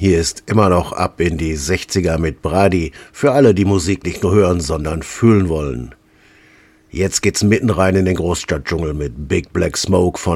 Hier ist immer noch Ab in die 60er mit Brady, für alle, die Musik nicht nur hören, sondern fühlen wollen. Jetzt geht's mitten rein in den Großstadtdschungel mit Big Black Smoke von